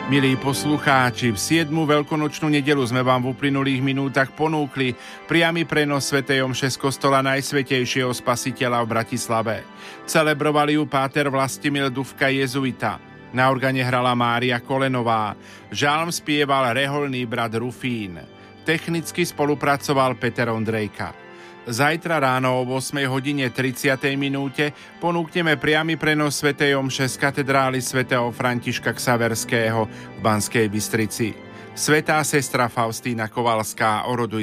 Milí poslucháči, v 7. veľkonočnú nedeľu sme vám v uplynulých minútach ponúkli priamy prenos svätej omše z kostola Najsvätejšieho Spasiteľa v Bratislave. Celebrovali ju páter Vlastimil Dufka jezuita. Na organe hrala Mária Kolenová. Žalm spieval rehoľný brat Rufín. Technicky spolupracoval Peter Ondrejka. Zajtra ráno o 8:30 ponúkneme priamy prenos svätej omše z katedrály svätého Františka Xaverského v Banskej Bystrici. Svätá sestra Faustína Kovalská oroduj